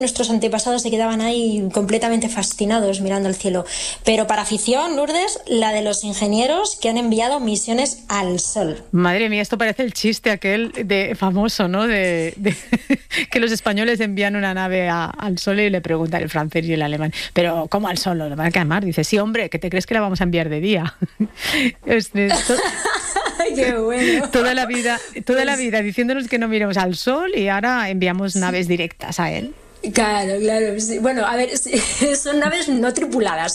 nuestros antepasados se quedaban ahí completamente fascinados mirando el cielo. Pero para afición, Lourdes, la de los ingenieros que han enviado misiones al Sol. Madre mía, esto parece el chiste aquel de famoso, ¿no? De que los españoles envían una nave al Sol y le preguntan el francés y el alemán, pero ¿cómo al Sol? ¿Lo van a quemar? Dice, sí, hombre, ¿qué te crees que la vamos a enviar de día? ¡Qué bueno! Toda la vida diciéndonos que no miremos al Sol y ahora enviamos naves directas a él. Claro. Sí. Bueno, a ver, son naves no tripuladas,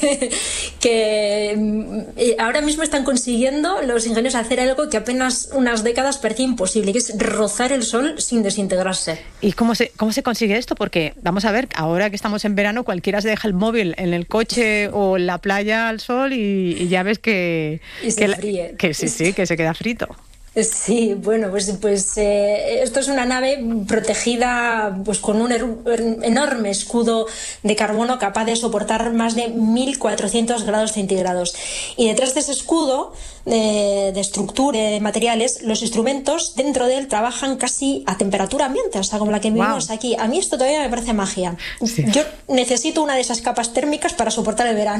que ahora mismo están consiguiendo los ingenieros hacer algo que apenas unas décadas parecía imposible, que es rozar el Sol sin desintegrarse. ¿Y cómo se consigue esto? Porque, vamos a ver, ahora que estamos en verano, cualquiera se deja el móvil en el coche o en la playa al sol y ya ves que se fríe. Que sí, que se queda frito. Sí, bueno, pues esto es una nave protegida pues con un enorme escudo de carbono capaz de soportar más de 1.400 grados centígrados. Y detrás de ese escudo de estructura, de materiales, los instrumentos dentro de él trabajan casi a temperatura ambiente, o sea, como la que vivimos aquí. A mí esto todavía me parece magia. Sí. Yo necesito una de esas capas térmicas para soportar el verano.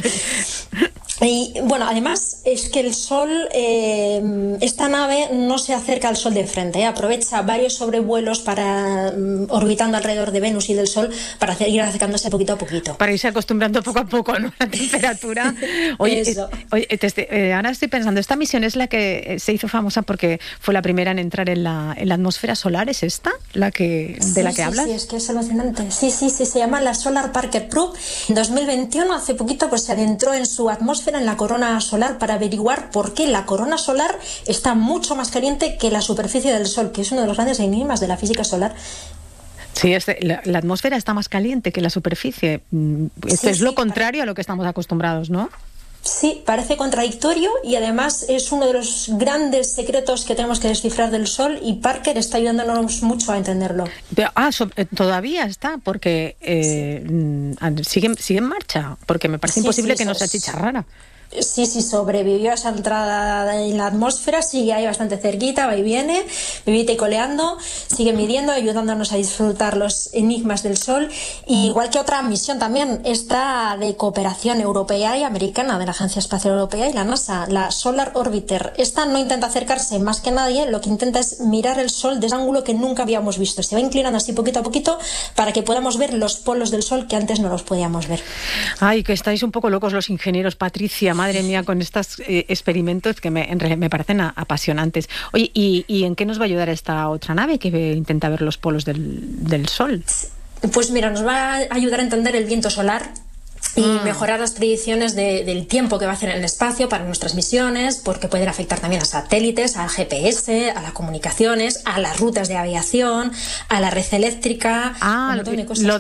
Y bueno, además es que el Sol, esta nave no se acerca al Sol de frente, aprovecha varios sobrevuelos para orbitando alrededor de Venus y del Sol para ir acercándose poquito a poquito. Para irse acostumbrando poco a poco, ¿no? A la temperatura. Oye, ahora estoy pensando, esta misión es la que se hizo famosa porque fue la primera en entrar en la atmósfera solar, ¿es esta? De la que hablas. Sí, es que es alucinante. Sí, se llama la Solar Parker Probe. En 2021, hace poquito, pues se adentró en su atmósfera, en la corona solar, para averiguar por qué la corona solar está mucho más caliente que la superficie del Sol, que es uno de los grandes enigmas de la física solar. Sí, la atmósfera está más caliente que la superficie. Esto es lo contrario a lo que estamos acostumbrados, ¿no? Sí, parece contradictorio y además es uno de los grandes secretos que tenemos que descifrar del Sol y Parker está ayudándonos mucho a entenderlo. Todavía está, porque sigue en marcha, porque me parece imposible que no se achicharrara. Sí, sobrevivió a esa entrada en la atmósfera, sigue ahí bastante cerquita, va y viene, vivita y coleando, sigue midiendo, ayudándonos a disfrutar los enigmas del Sol, y igual que otra misión también, esta de cooperación europea y americana de la Agencia Espacial Europea y la NASA, la Solar Orbiter. Esta no intenta acercarse más que nadie, lo que intenta es mirar el Sol desde un ángulo que nunca habíamos visto. Se va inclinando así poquito a poquito para que podamos ver los polos del Sol que antes no los podíamos ver. Ay, que estáis un poco locos los ingenieros, Patricia. Madre mía, con estos experimentos que me parecen apasionantes. Oye, ¿y en qué nos va a ayudar esta otra nave que intenta ver los polos del Sol? Pues mira, nos va a ayudar a entender el viento solar y mejorar las predicciones del tiempo que va a hacer en el espacio para nuestras misiones, porque pueden afectar también a satélites, al GPS, a las comunicaciones, a las rutas de aviación, a la red eléctrica, un montón de cosas.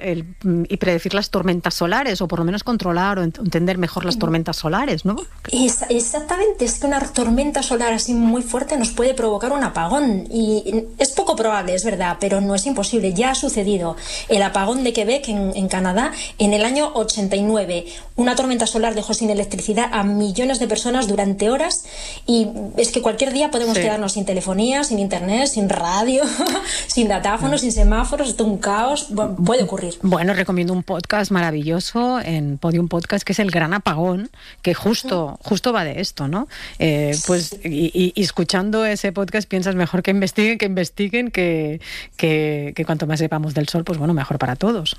Y predecir las tormentas solares, o por lo menos controlar o entender mejor las tormentas solares, ¿no? Exactamente, es que una tormenta solar así muy fuerte nos puede provocar un apagón, y es poco probable, es verdad, pero no es imposible, ya ha sucedido. El apagón de Quebec en Canadá en el año 89. Una tormenta solar dejó sin electricidad a millones de personas durante horas, y es que cualquier día podemos quedarnos sin telefonía, sin internet, sin radio, sin datáfonos, sin semáforos. Esto es un caos, puede ocurrir. Bueno, recomiendo un podcast maravilloso en Podium Podcast, que es El Gran Apagón, que justo va de esto, ¿no? Pues y escuchando ese podcast piensas mejor que investiguen, que cuanto más sepamos del Sol, pues bueno, mejor para todos.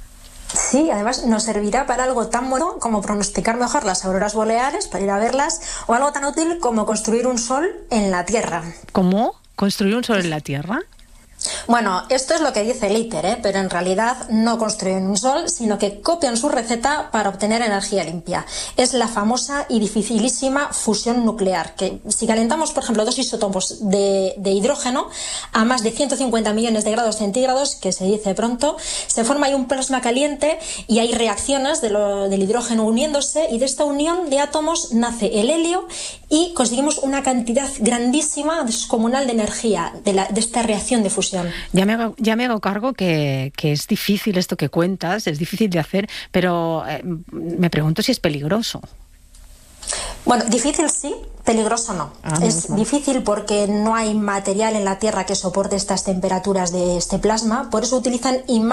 Sí, además nos servirá para algo tan bueno como pronosticar mejor las auroras boreales, para ir a verlas, o algo tan útil como construir un sol en la Tierra. ¿Cómo? ¿Construir un sol en la Tierra? Bueno, esto es lo que dice el ITER, pero en realidad no construyen un sol, sino que copian su receta para obtener energía limpia. Es la famosa y dificilísima fusión nuclear, que si calentamos, por ejemplo, dos isótopos de hidrógeno a más de 150 millones de grados centígrados, que se dice pronto, se forma ahí un plasma caliente y hay reacciones del hidrógeno uniéndose, y de esta unión de átomos nace el helio y conseguimos una cantidad grandísima, descomunal de energía de esta reacción de fusión. Ya me hago cargo que es difícil esto que cuentas, es difícil de hacer, pero me pregunto si es peligroso. Bueno, difícil sí, peligroso no. Es difícil porque no hay material en la Tierra que soporte estas temperaturas de este plasma, por eso utilizan